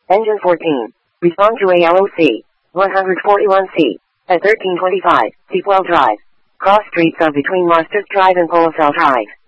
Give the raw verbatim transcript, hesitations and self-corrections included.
Engine fourteen. Respond to A L O C. one forty-one C. At thirteen twenty-five, Sequel Drive. Cross streets of between Mostas Drive and Polocel Drive.